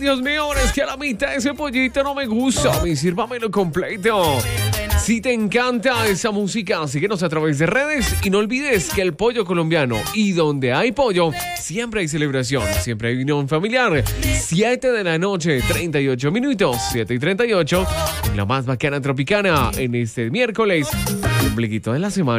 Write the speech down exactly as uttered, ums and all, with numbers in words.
Dios mío, ahora es que a la mitad ese pollito no me gusta. Mi sírvamelo completo. Si te encanta esa música, síguenos a través de redes y no olvides que el pollo colombiano y donde hay pollo, siempre hay celebración, siempre hay unión familiar. siete de la noche, treinta y ocho minutos, siete y treinta y ocho, la más bacana tropicana en este miércoles, el ombliguito de la semana.